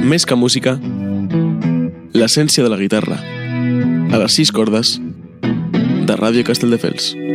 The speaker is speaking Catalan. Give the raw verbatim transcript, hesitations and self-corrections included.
Més que música, l'essència de la guitarra, a les sis cordes de Ràdio Castelldefels.